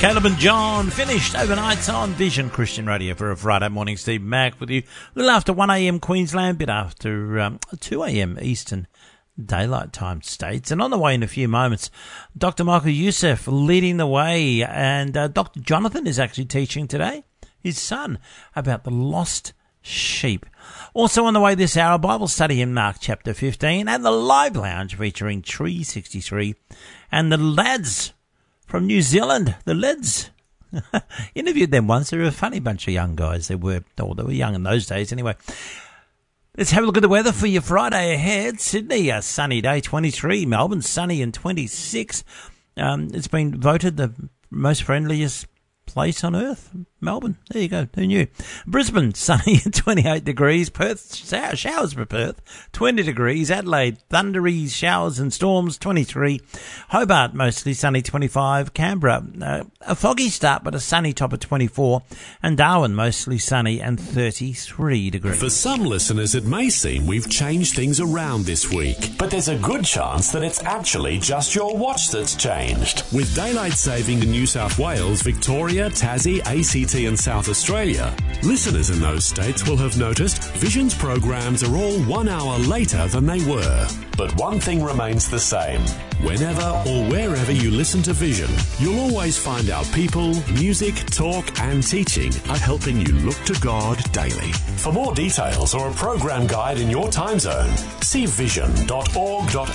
Caleb and John finished overnights on Vision Christian Radio for a Friday morning. Steve Mack with you. A little after 1am Queensland, bit after 2am Eastern Daylight Time States. And on the way in a few moments, Dr. Michael Youssef leading the way. And Dr. Jonathan is actually teaching today, his son, about the lost sheep. Also on the way this hour, Bible study in Mark chapter 15 and the Live Lounge featuring Tree 63 and the lads from New Zealand, the Leds. Interviewed them once. They were a funny bunch of young guys. They were young in those days anyway. Let's have a look at the weather for your Friday ahead. Sydney, a sunny day, 23. Melbourne, sunny and 26. It's been voted the most friendliest place on earth. Melbourne, there you go. Who knew? Brisbane, sunny and 28 degrees. Perth, showers for Perth, 20 degrees. Adelaide, thundery showers and storms, 23. Hobart, mostly sunny, 25. Canberra, a foggy start but a sunny top of 24. And Darwin, mostly sunny and 33 degrees. For some listeners, it may seem we've changed things around this week, but there's a good chance that it's actually just your watch that's changed. With daylight saving in New South Wales, Victoria, Tassie, ACT and South Australia, listeners in those states will have noticed Vision's programs are all 1 hour later than they were. But one thing remains the same. Whenever or wherever you listen to Vision, you'll always find our people, music, talk and teaching are helping you look to God daily. For more details or a program guide in your time zone, see vision.org.au.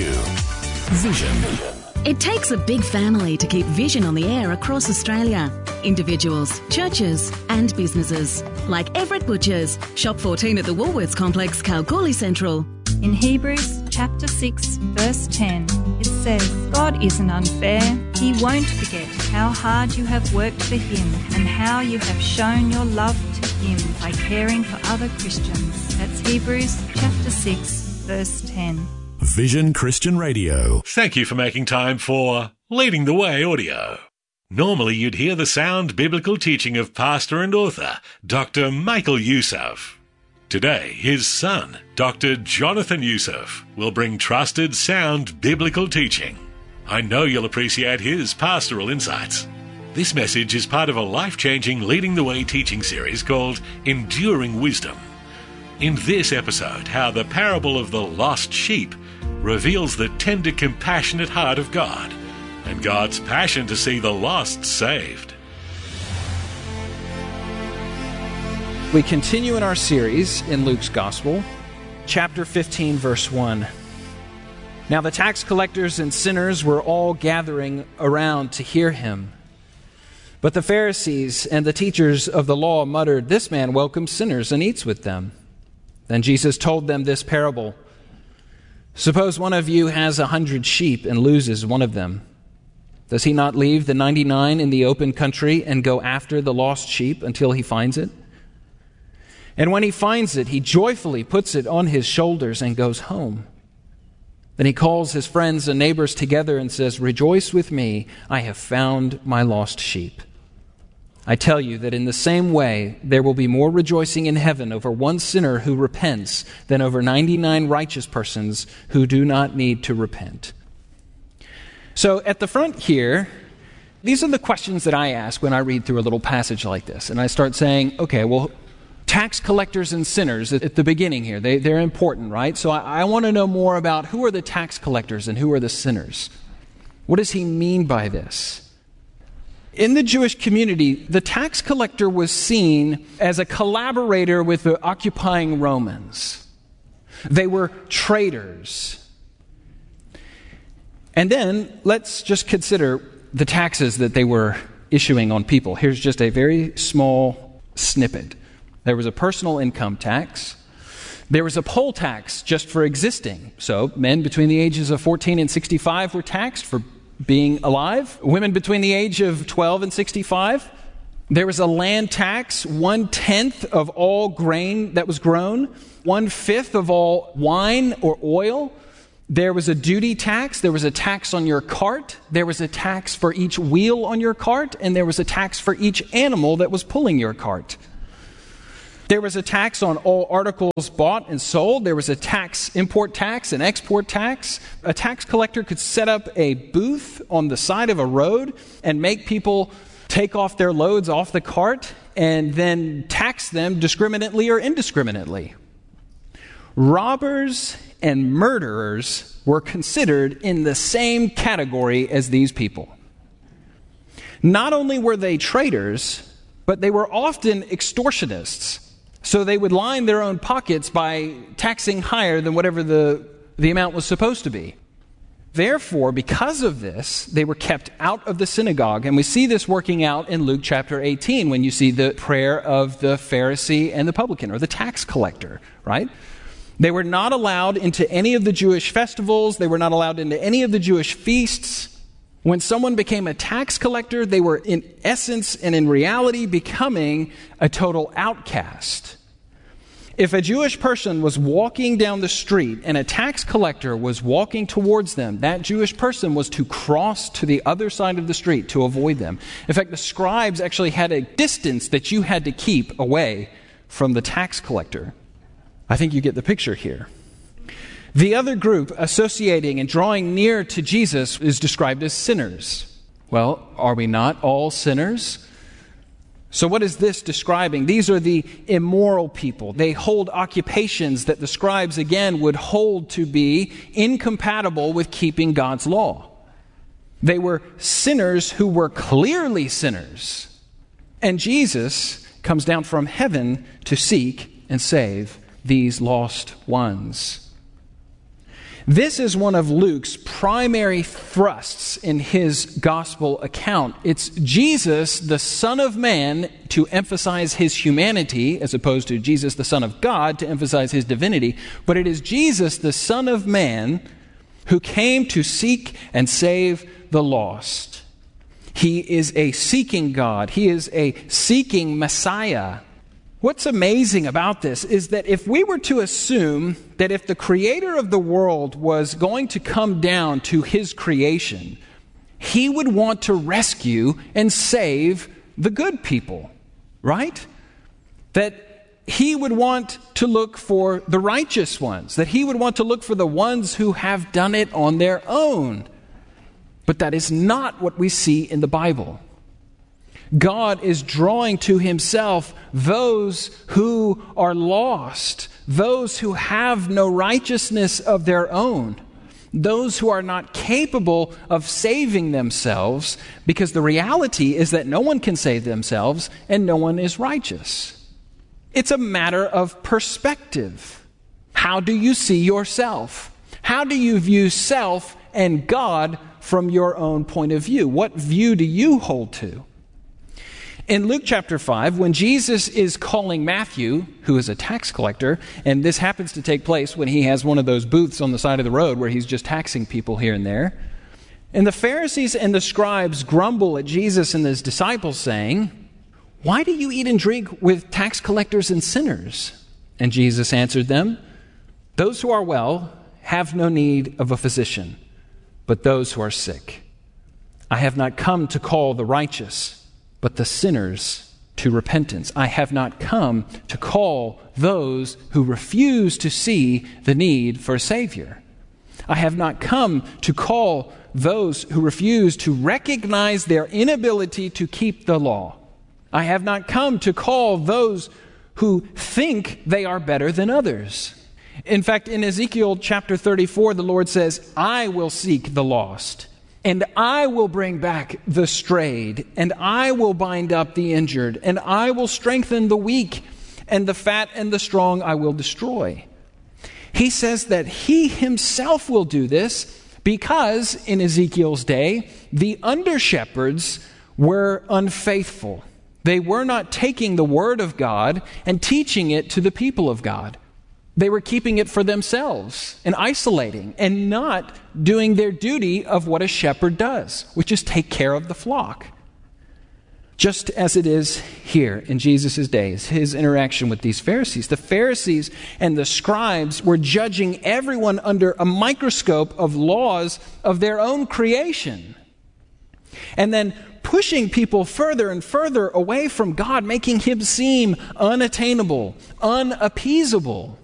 Vision. It takes a big family to keep Vision on the air across Australia. Individuals, churches and businesses. Like Everett Butchers, Shop 14 at the Woolworths Complex, Kalgoorlie Central. In Hebrews chapter 6 verse 10, it says, God isn't unfair. He won't forget how hard you have worked for him and how you have shown your love to him by caring for other Christians. That's Hebrews chapter 6 verse 10. Vision Christian Radio. Thank you for making time for Leading the Way audio. Normally you'd hear the sound biblical teaching of pastor and author, Dr. Michael Youssef. Today, his son, Dr. Jonathan Youssef, will bring trusted, sound biblical teaching. I know you'll appreciate his pastoral insights. This message is part of a life-changing Leading the Way teaching series called Enduring Wisdom. In this episode, how the parable of the lost sheep reveals the tender, compassionate heart of God and God's passion to see the lost saved. We continue in our series in Luke's Gospel, chapter 15, verse 1. Now the tax collectors and sinners were all gathering around to hear him. But the Pharisees and the teachers of the law muttered, "This man welcomes sinners and eats with them." Then Jesus told them this parable. Suppose one of you has 100 sheep and loses one of them. Does he not leave the 99 in the open country and go after the lost sheep until he finds it? And when he finds it, he joyfully puts it on his shoulders and goes home. Then he calls his friends and neighbors together and says, "Rejoice with me, I have found my lost sheep." I tell you that in the same way, there will be more rejoicing in heaven over one sinner who repents than over 99 righteous persons who do not need to repent. So at the front here, these are the questions that I ask when I read through a little passage like this. And I start saying, okay, well, tax collectors and sinners at the beginning here, they're important, right? So I want to know more about who are the tax collectors and who are the sinners. What does he mean by this? In the Jewish community, the tax collector was seen as a collaborator with the occupying Romans. They were traitors. And then let's just consider the taxes that they were issuing on people. Here's just a very small snippet. There was a personal income tax. There was a poll tax just for existing. So men between the ages of 14 and 65 were taxed for being alive. Women between the age of 12 and 65. There was a land tax, 1/10 of all grain that was grown, 1/5 of all wine or oil. There was a duty tax. There was a tax on your cart. There was a tax for each wheel on your cart. And there was a tax for each animal that was pulling your cart. There was a tax on all articles bought and sold. There was a tax, import tax and export tax. A tax collector could set up a booth on the side of a road and make people take off their loads off the cart and then tax them discriminately or indiscriminately. Robbers and murderers were considered in the same category as these people. Not only were they traitors, but they were often extortionists. So they would line their own pockets by taxing higher than whatever the amount was supposed to be. Therefore, because of this, they were kept out of the synagogue. And we see this working out in Luke chapter 18 when you see the prayer of the Pharisee and the publican, or the tax collector, right? They were not allowed into any of the Jewish festivals. They were not allowed into any of the Jewish feasts. When someone became a tax collector, they were in essence and in reality becoming a total outcast. If a Jewish person was walking down the street and a tax collector was walking towards them, that Jewish person was to cross to the other side of the street to avoid them. In fact, the scribes actually had a distance that you had to keep away from the tax collector. I think you get the picture here. The other group associating and drawing near to Jesus is described as sinners. Well, are we not all sinners? So what is this describing? These are the immoral people. They hold occupations that the scribes, again, would hold to be incompatible with keeping God's law. They were sinners who were clearly sinners. And Jesus comes down from heaven to seek and save these lost ones. This is one of Luke's primary thrusts in his gospel account. It's Jesus, the Son of Man, to emphasize his humanity, as opposed to Jesus, the Son of God, to emphasize his divinity. But it is Jesus, the Son of Man, who came to seek and save the lost. He is a seeking God. He is a seeking Messiah. What's amazing about this is that if we were to assume that if the creator of the world was going to come down to his creation, he would want to rescue and save the good people, right? That he would want to look for the righteous ones, that he would want to look for the ones who have done it on their own. But that is not what we see in the Bible. God is drawing to himself those who are lost, those who have no righteousness of their own, those who are not capable of saving themselves, because the reality is that no one can save themselves and no one is righteous. It's a matter of perspective. How do you see yourself? How do you view self and God from your own point of view? What view do you hold to? In Luke chapter 5, when Jesus is calling Matthew, who is a tax collector, and this happens to take place when he has one of those booths on the side of the road where he's just taxing people here and there, and the Pharisees and the scribes grumble at Jesus and his disciples, saying, "Why do you eat and drink with tax collectors and sinners?" And Jesus answered them, "Those who are well have no need of a physician, but those who are sick. I have not come to call the righteous, but the sinners to repentance. I have not come to call those who refuse to see the need for a Savior. I have not come to call those who refuse to recognize their inability to keep the law. I have not come to call those who think they are better than others." In fact, in Ezekiel chapter 34, the Lord says, "I will seek the lost, and I will bring back the strayed, and I will bind up the injured, and I will strengthen the weak, and the fat and the strong I will destroy." He says that he himself will do this because in Ezekiel's day, the under-shepherds were unfaithful. They were not taking the word of God and teaching it to the people of God. They were keeping it for themselves and isolating and not doing their duty of what a shepherd does, which is take care of the flock. Just as it is here in Jesus' days, his interaction with these Pharisees. The Pharisees and the scribes were judging everyone under a microscope of laws of their own creation, and then pushing people further and further away from God, making him seem unattainable, unappeasable.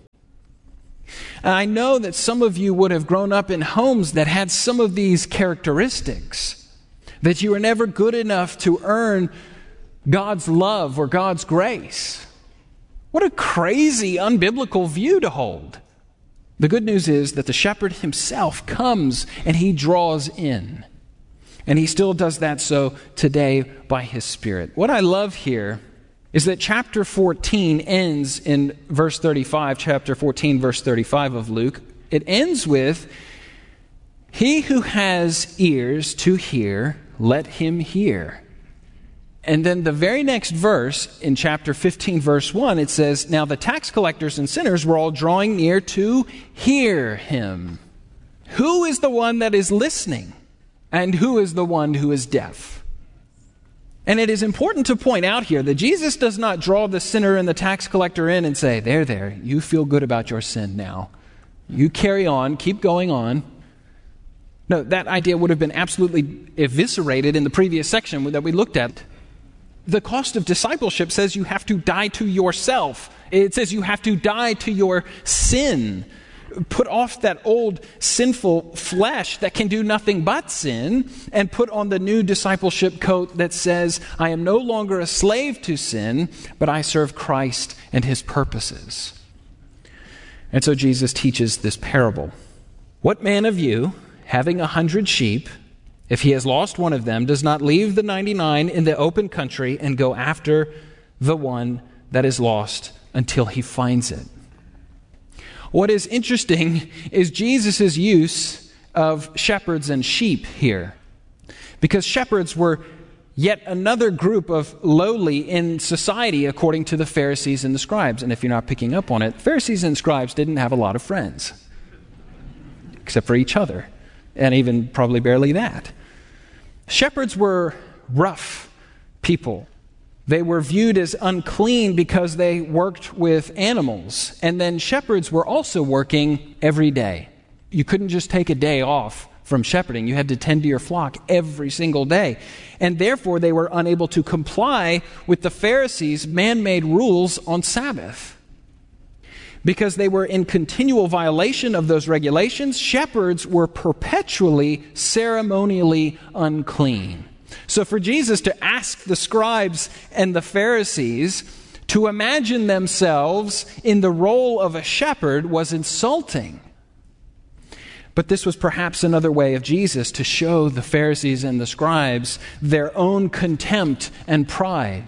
And I know that some of you would have grown up in homes that had some of these characteristics, that you were never good enough to earn God's love or God's grace. What a crazy, unbiblical view to hold. The good news is that the shepherd himself comes and he draws in. And he still does that so today by his Spirit. What I love here is that chapter 14 ends in verse 35, chapter 14, verse 35 of Luke. It ends with, "He who has ears to hear, let him hear." And then the very next verse, in chapter 15, verse 1, it says, "Now the tax collectors and sinners were all drawing near to hear him." Who is the one that is listening? And who is the one who is deaf? And it is important to point out here that Jesus does not draw the sinner and the tax collector in and say, there, you feel good about your sin now. You carry on, keep going on. No, that idea would have been absolutely eviscerated in the previous section that we looked at. The cost of discipleship says you have to die to yourself. It says you have to die to your sin. Put off that old sinful flesh that can do nothing but sin, and put on the new discipleship coat that says, I am no longer a slave to sin, but I serve Christ and his purposes. And so Jesus teaches this parable. What man of you, having 100 sheep, if he has lost one of them, does not leave the 99 in the open country and go after the one that is lost until he finds it? What is interesting is Jesus' use of shepherds and sheep here. Because shepherds were yet another group of lowly in society according to the Pharisees and the scribes. And if you're not picking up on it, Pharisees and scribes didn't have a lot of friends. Except for each other. And even probably barely that. Shepherds were rough people. They were viewed as unclean because they worked with animals. And then shepherds were also working every day. You couldn't just take a day off from shepherding. You had to tend to your flock every single day. And therefore, they were unable to comply with the Pharisees' man-made rules on Sabbath. Because they were in continual violation of those regulations, shepherds were perpetually ceremonially unclean. So for Jesus to ask the scribes and the Pharisees to imagine themselves in the role of a shepherd was insulting. But this was perhaps another way of Jesus to show the Pharisees and the scribes their own contempt and pride.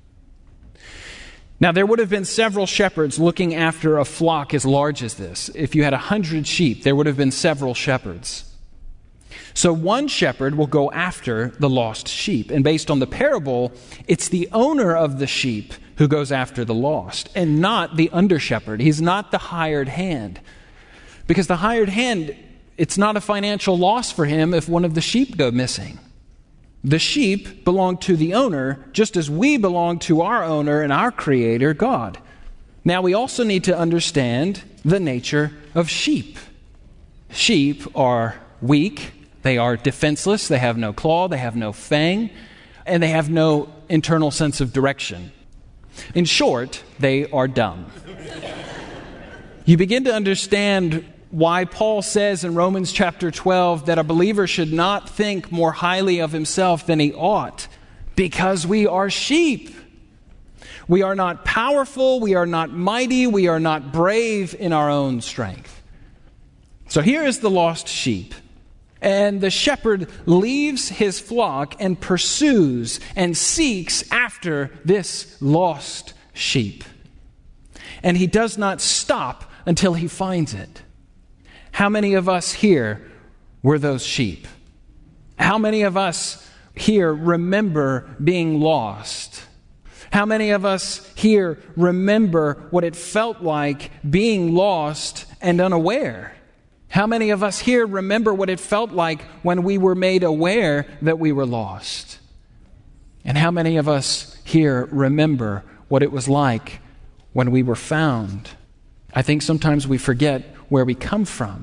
Now, there would have been several shepherds looking after a flock as large as this. If you had 100 sheep, there would have been several shepherds. So one shepherd will go after the lost sheep. And based on the parable, it's the owner of the sheep who goes after the lost, and not the under-shepherd. He's not the hired hand. Because the hired hand, it's not a financial loss for him if one of the sheep go missing. The sheep belong to the owner, just as we belong to our owner and our Creator, God. Now, we also need to understand the nature of sheep. Sheep are weak. They are defenseless, they have no claw, they have no fang, and they have no internal sense of direction. In short, they are dumb. You begin to understand why Paul says in Romans chapter 12 that a believer should not think more highly of himself than he ought, because we are sheep. We are not powerful, we are not mighty, we are not brave in our own strength. So here is the lost sheep. And the shepherd leaves his flock and pursues and seeks after this lost sheep. And he does not stop until he finds it. How many of us here were those sheep? How many of us here remember being lost? How many of us here remember what it felt like being lost and unaware? How many of us here remember what it felt like when we were made aware that we were lost? And how many of us here remember what it was like when we were found? I think sometimes we forget where we come from.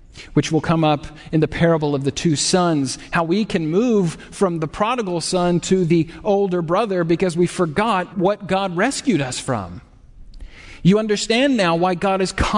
which will come up in the parable of the two sons, how we can move from the prodigal son to the older brother because we forgot what God rescued us from. You understand now why God is